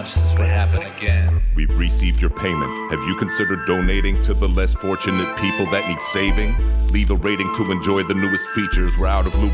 watch this would happen again. We've received your payment. Have you considered donating to the less fortunate people that need saving? Leave a rating to enjoy the newest features. We're out of